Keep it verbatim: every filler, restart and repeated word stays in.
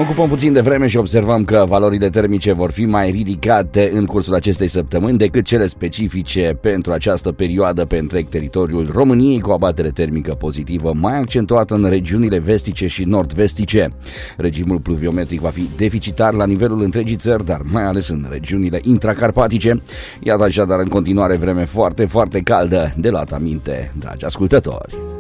Ocupăm puțin de vreme și observăm că valorile termice vor fi mai ridicate în cursul acestei săptămâni decât cele specifice pentru această perioadă pe întreg teritoriul României, cu o abatere termică pozitivă mai accentuată în regiunile vestice și nord-vestice. Regimul pluviometric va fi deficitar la nivelul întregii țări, dar mai ales în regiunile intracarpatice. Iată așadar în continuare vreme foarte, foarte caldă de luat aminte, dragi ascultători.